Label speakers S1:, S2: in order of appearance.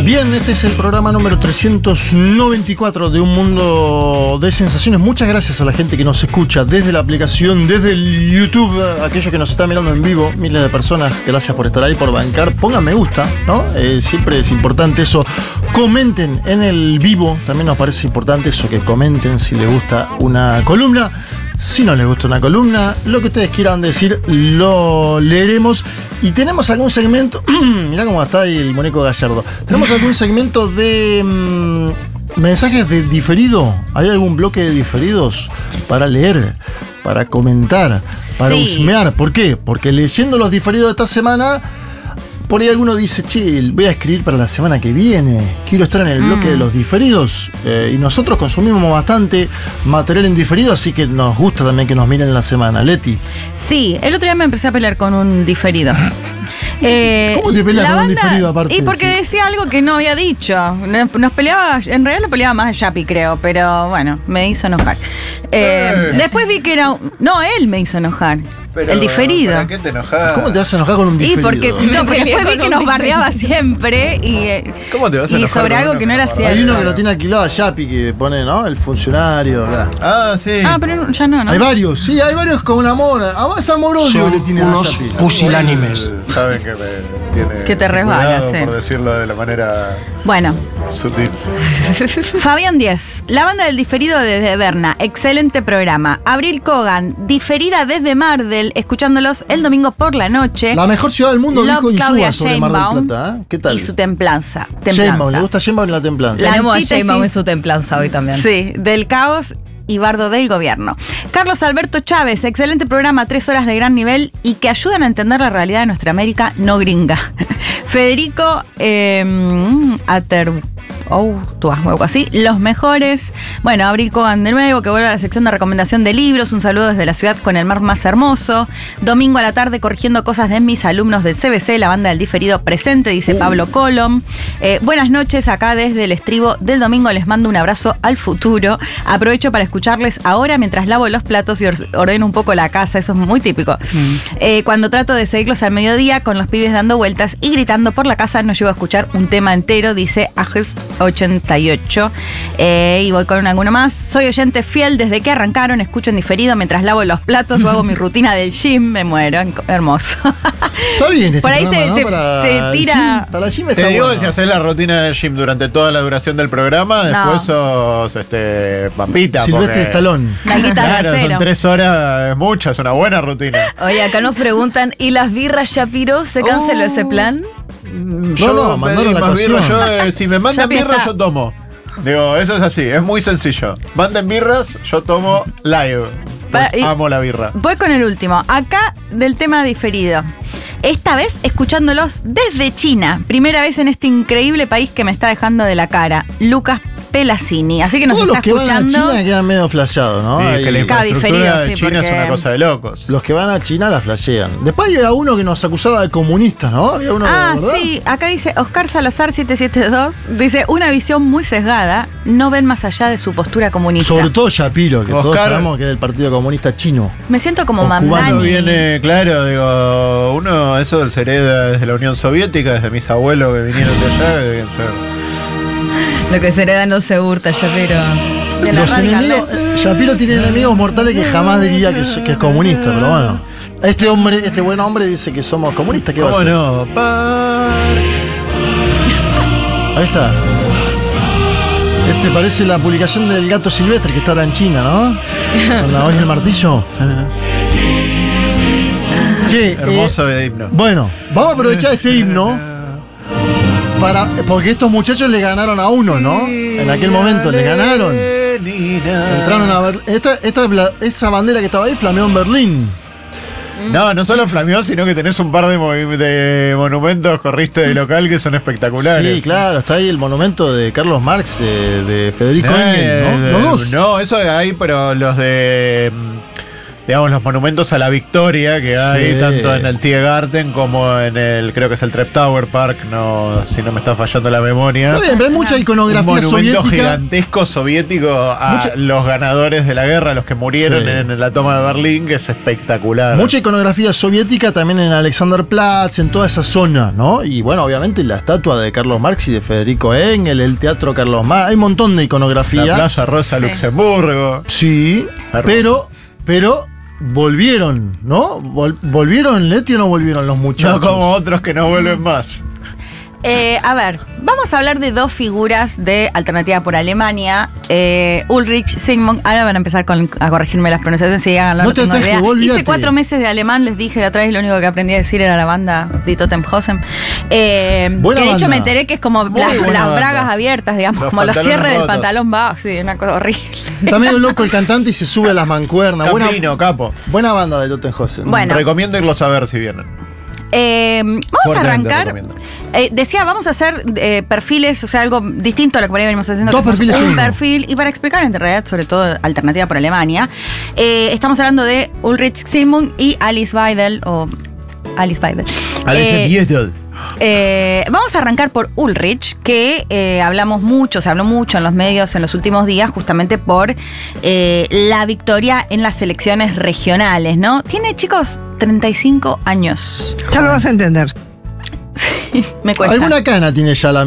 S1: Bien, este es el programa número 394 de Un Mundo de Sensaciones. Muchas gracias a la gente que nos escucha desde la aplicación, desde el YouTube, aquellos que nos están mirando en vivo, miles de personas, gracias por estar ahí, por bancar. Pongan me gusta, ¿no? Siempre es importante eso. Comenten en el vivo, también nos parece importante eso, que comenten si les gusta una columna. Si no les gusta una columna, lo que ustedes quieran decir, lo leeremos. Y tenemos algún segmento. Mirá cómo está ahí el muñeco Gallardo. Tenemos algún segmento de mensajes de diferido. ¿Hay algún bloque de diferidos para leer, para comentar, para husmear? ¿Por qué? Porque leyendo los diferidos de esta semana, por ahí alguno dice, che, voy a escribir para la semana que viene, quiero estar en el bloque de los diferidos, y nosotros consumimos bastante material en diferido, así que nos gusta también que nos miren en la semana. Leti.
S2: Sí, el otro día me empecé a pelear con un diferido.
S1: ¿Cómo te peleas con un diferido aparte?
S2: Y porque decía algo que no había dicho. Nos peleaba, en realidad lo peleaba más el Yapi, creo, pero bueno, me hizo enojar. Después vi que era... No, él me hizo enojar. Pero, el diferido.
S3: ¿Para qué te enojas?
S1: ¿Cómo te vas a enojar con un diferido?
S2: Porque después vi que nos bardeaba siempre y,
S3: ¿cómo te vas a enojar
S2: sobre algo que no era cierto.
S1: Hay uno que lo tiene alquilado a Yapi, que pone, ¿no? El funcionario, bla.
S3: Ah, sí.
S2: Ah, pero ya no.
S1: Hay varios, sí, hay varios con amor. Además amor-odio le tiene a Yapi.
S3: Pusilánimes. Saben que me tiene...
S2: Que te resbala, sí.
S3: Por decirlo de la manera...
S2: Bueno.
S3: Sutil.
S2: Fabián Díez, la banda del diferido desde Berna, excelente programa. Abril Kogan, diferida desde Mardel, escuchándolos el domingo por la noche.
S1: La mejor ciudad del mundo, dijo Insúa sobre Mar del Plata. ¿Qué tal?
S2: Y su templanza.
S1: Sheinbaum, ¿le gusta Sheinbaum y la templanza?
S4: Tenemos a Sheinbaum en su templanza hoy también.
S2: Sí, del caos y bardo del gobierno. Carlos Alberto Chávez, excelente programa, 3 horas de gran nivel y que ayudan a entender la realidad de nuestra América no gringa. Federico o algo así, los mejores. Bueno, Abril Kogan de nuevo, que vuelve a la sección de recomendación de libros. Un saludo desde la ciudad con el mar más hermoso. Domingo a la tarde corrigiendo cosas de mis alumnos del CBC, la banda del diferido presente, dice Pablo Colom. Buenas noches, acá desde el estribo del domingo les mando un abrazo al futuro. Aprovecho para escucharles ahora mientras lavo los platos y ordeno un poco la casa, eso es muy típico. Cuando trato de seguirlos al mediodía con los pibes dando vueltas y gritando por la casa, no llego a escuchar un tema entero, dice Agest 88. Y voy con alguno más. Soy oyente fiel desde que arrancaron, escucho en diferido mientras lavo los platos o hago mi rutina del gym, me muero, hermoso.
S1: Está bien,
S2: por ahí
S1: programa,
S2: te tira.
S1: Para el gym está
S3: te digo
S1: bueno.
S3: que si haces la rutina del gym durante toda la duración del programa, después sos pampita.
S1: Silvestre Stallone.
S3: Claro, son 3 horas, es mucha, es una buena rutina.
S4: Oye, acá nos preguntan, ¿y las birras Shapiro? ¿Se canceló ese plan?
S1: No, mandaron la cocción.
S3: Si me mandan birras, yo tomo. Digo, eso es así, es muy sencillo. Manden birras, yo tomo live. Amo la birra.
S2: Voy con el último. Acá del tema diferido. Esta vez escuchándolos desde China. Primera vez en este increíble país que me está dejando de la cara. Lucas Pelacini. Así que nos está escuchando.
S1: Los que van a China quedan medio flasheados, ¿no?
S3: Sí, que la infraestructura de China
S2: porque...
S3: es una cosa de locos.
S1: Los que van a China la flashean. Después había uno que nos acusaba de comunistas, ¿no? Había uno, ¿verdad?
S2: Sí. Acá dice Oscar Salazar 772. Dice, una visión muy sesgada. No ven más allá de su postura comunista.
S1: Sobre todo Shapiro, que
S3: Oscar,
S1: todos sabemos que es del Partido Comunista Chino.
S2: Me siento como
S1: cubano
S2: Mamdani.
S3: Viene, claro, digo, uno eso se hereda desde la Unión Soviética, desde mis abuelos que vinieron de allá, que deben ser.
S4: Lo que se hereda no se hurta, Shapiro.
S1: Los enemigos, Shapiro tiene enemigos mortales que jamás diría que es comunista, pero bueno. Este buen hombre dice que somos comunistas, ¿qué va a hacer?
S3: ¿Cómo no?
S1: Ahí está. Parece la publicación del gato silvestre que está ahora en China, ¿no? Con la hoja y el martillo. Che,
S3: hermoso himno.
S1: Bueno, vamos a aprovechar este himno porque estos muchachos le ganaron a uno, ¿no? En aquel momento le ganaron. Entraron a ver. Esa bandera que estaba ahí flameó en Berlín.
S3: No solo flameó, sino que tenés un par de monumentos, corriste de local, que son espectaculares.
S1: Sí, claro, está ahí el monumento de Carlos Marx, de Federico Engels, ¿no? Los dos.
S3: No, eso hay, pero los de digamos, los monumentos a la victoria que hay
S1: Sí.
S3: tanto en el Tiergarten como en el, creo que es el Treptower Park, no, si no me está fallando la memoria.
S1: Está bien, pero hay mucha
S3: Un
S1: iconografía
S3: monumento
S1: soviética.
S3: gigantesco soviético a los ganadores de la guerra, los que murieron
S1: Sí.
S3: en la toma de Berlín, que es espectacular.
S1: Mucha iconografía soviética también en Alexanderplatz, en toda esa zona, ¿no? Y bueno, obviamente la estatua de Carlos Marx y de Federico Engel, el teatro Carlos Marx, hay un montón de iconografía.
S3: La Plaza Rosa
S2: Sí.
S3: Luxemburgo.
S1: Sí,
S3: Hermoso.
S1: pero volvieron, ¿no? ¿Volvieron, Leti, o no volvieron los muchachos?
S3: No como otros que no vuelven más.
S2: A ver, vamos a hablar de dos figuras de Alternativa por Alemania. Ulrich Zygmunt. Ahora van a empezar a corregirme las pronunciaciones si háganlo,
S1: No
S2: no
S1: te
S2: tengo
S1: atajes,
S2: idea.
S1: olvídate.
S2: Hice 4 meses de alemán, les dije la otra vez, lo único que aprendí a decir era la banda de Totenhausen.
S1: Buena
S2: Que de hecho
S1: banda.
S2: me enteré que es como
S1: Muy
S2: las
S1: buena banda.
S2: bragas abiertas, digamos,
S3: Los
S2: como los
S3: pantalones
S2: cierres del
S3: rotos.
S2: pantalón bajo. Sí, una cosa horrible.
S1: Está medio loco el cantante y se sube a las mancuernas.
S3: Campino, capo.
S1: Buena banda de Totenhausen.
S2: Bueno.
S3: Recomiendo irlos a ver si vienen.
S2: Vamos a
S3: Fuertemente
S2: arrancar.
S3: recomiendo.
S2: Decía, vamos a hacer perfiles, o sea, algo distinto a lo que por ahí venimos haciendo.
S1: Dos
S2: que hacemos
S1: perfiles en
S2: un
S1: uno.
S2: perfil, y para explicar en realidad, sobre todo Alternativa por Alemania, estamos hablando de Ulrich Zygmunt y Alice Weidel, o Alice Weidel. Vamos a arrancar por Ulrich, que se habló mucho en los medios en los últimos días, justamente por la victoria en las elecciones regionales, ¿no? Tiene, chicos, 35 años.
S5: Ya lo vas a entender.
S2: Me cuesta.
S1: Alguna cana tiene ya la